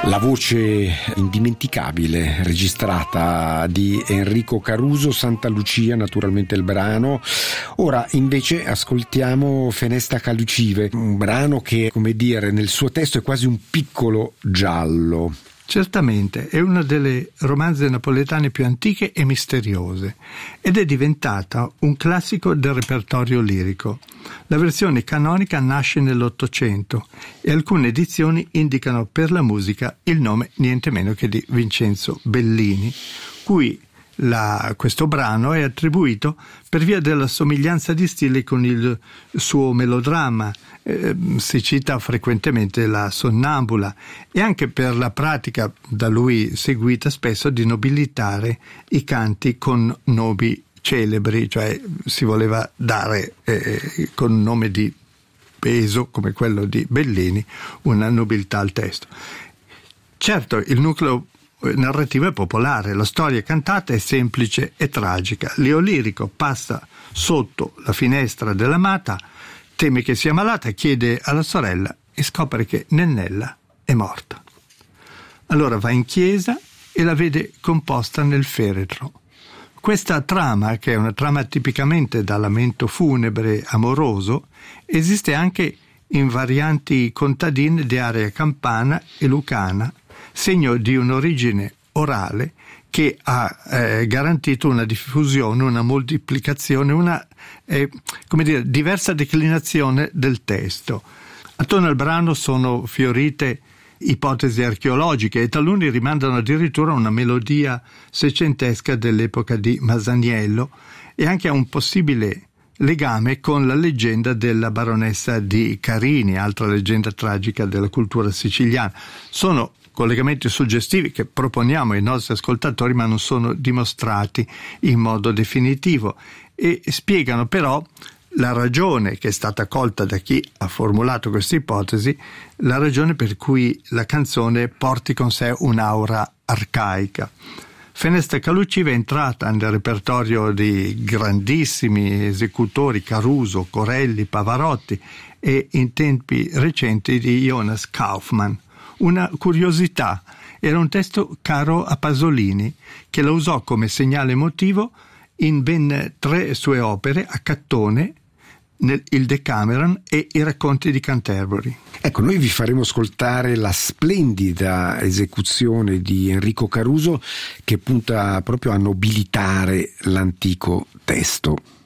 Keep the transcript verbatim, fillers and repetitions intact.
La voce indimenticabile registrata di Enrico Caruso, Santa Lucia, naturalmente il brano. Ora invece ascoltiamo Fenesta Calucive, un brano che, come dire, nel suo testo è quasi un piccolo giallo. Certamente, è una delle romanze napoletane più antiche e misteriose ed è diventata un classico del repertorio lirico. La versione canonica nasce nell'Ottocento e alcune edizioni indicano per la musica il nome niente meno che di Vincenzo Bellini, cui la, questo brano è attribuito per via della somiglianza di stile con il suo melodramma. Eh, si cita frequentemente la Sonnambula e anche per la pratica da lui seguita spesso di nobilitare i canti con nomi celebri, cioè si voleva dare eh, con nome di peso come quello di Bellini una nobiltà al testo. Certo, il nucleo narrativo è popolare, la storia cantata è semplice e tragica. Leo lirico passa sotto la finestra dell'amata, teme che sia malata, chiede alla sorella e scopre che Nennella è morta. Allora va in chiesa e la vede composta nel feretro. Questa trama, che è una trama tipicamente da lamento funebre amoroso, esiste anche in varianti contadine di area campana e lucana, segno di un'origine orale che ha eh, garantito una diffusione, una moltiplicazione, una eh, come dire, diversa declinazione del testo. Attorno al brano sono fiorite ipotesi archeologiche e taluni rimandano addirittura a una melodia seicentesca dell'epoca di Masaniello e anche a un possibile legame con la leggenda della baronessa di Carini, altra leggenda tragica della cultura siciliana. Sono collegamenti suggestivi che proponiamo ai nostri ascoltatori, ma non sono dimostrati in modo definitivo e spiegano però la ragione che è stata colta da chi ha formulato questa ipotesi, la ragione per cui la canzone porti con sé un'aura arcaica. Fenesta Calucive è entrata nel repertorio di grandissimi esecutori, Caruso, Corelli, Pavarotti e in tempi recenti di Jonas Kaufmann. Una curiosità, era un testo caro a Pasolini, che lo usò come segnale emotivo in ben tre sue opere, a Cattone, nel, il Decameron e i racconti di Canterbury. Ecco, noi vi faremo ascoltare la splendida esecuzione di Enrico Caruso che punta proprio a nobilitare l'antico testo.